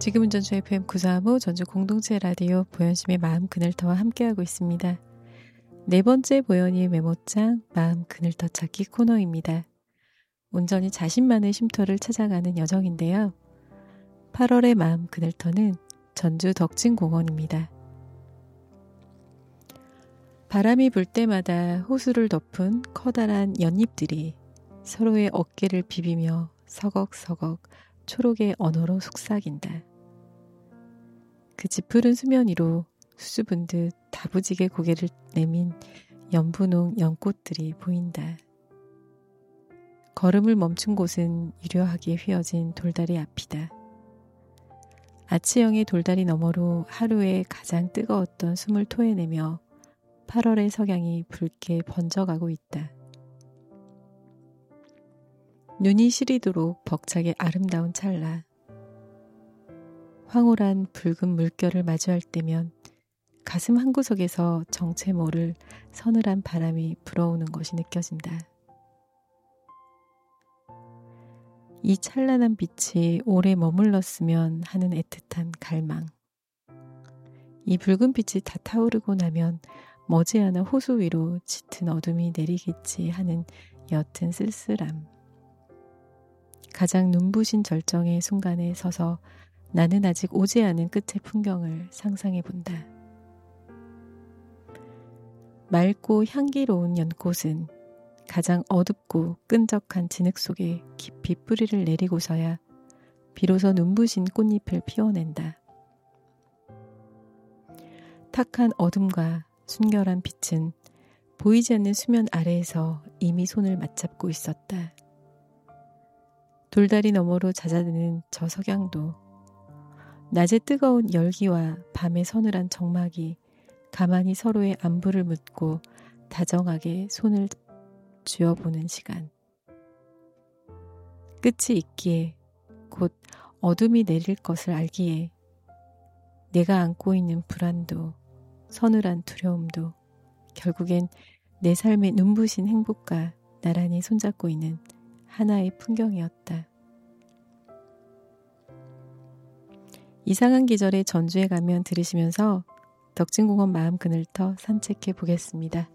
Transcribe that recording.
지금은 전주 FM 945 전주 공동체 라디오 보현심의 마음 그늘터와 함께하고 있습니다. 네 번째 보현이의 메모장 마음 그늘터 찾기 코너입니다. 온전히 자신만의 쉼터를 찾아가는 여정인데요. 8월의 마음 그늘터는 전주 덕진공원입니다. 바람이 불 때마다 호수를 덮은 커다란 연잎들이 서로의 어깨를 비비며 서걱서걱 초록의 언어로 속삭인다. 그 짙푸른 수면 위로 수줍은 듯 다부지게 고개를 내민 연분홍 연꽃들이 보인다. 걸음을 멈춘 곳은 유려하게 휘어진 돌다리 앞이다. 아치형의 돌다리 너머로 하루에 가장 뜨거웠던 숨을 토해내며 8월의 석양이 붉게 번져가고 있다. 눈이 시리도록 벅차게 아름다운 찰나. 황홀한 붉은 물결을 마주할 때면 가슴 한구석에서 정체 모를 서늘한 바람이 불어오는 것이 느껴진다. 이 찬란한 빛이 오래 머물렀으면 하는 애틋한 갈망. 이 붉은 빛이 다 타오르고 나면 머지않아 호수 위로 짙은 어둠이 내리겠지 하는 옅은 쓸쓸함. 가장 눈부신 절정의 순간에 서서 나는 아직 오지 않은 끝의 풍경을 상상해 본다. 맑고 향기로운 연꽃은 가장 어둡고 끈적한 진흙 속에 깊이 뿌리를 내리고서야 비로소 눈부신 꽃잎을 피워낸다. 탁한 어둠과 순결한 빛은 보이지 않는 수면 아래에서 이미 손을 맞잡고 있었다. 돌다리 너머로 잦아드는 저 석양도 낮의 뜨거운 열기와 밤의 서늘한 적막이 가만히 서로의 안부를 묻고 다정하게 손을 쥐어보는 시간. 끝이 있기에 곧 어둠이 내릴 것을 알기에 내가 안고 있는 불안도 서늘한 두려움도 결국엔 내 삶의 눈부신 행복과 나란히 손잡고 있는 하나의 풍경이었다. 이상한 계절에 전주에 가면 들으시면서 덕진공원 마음 그늘터 산책해 보겠습니다.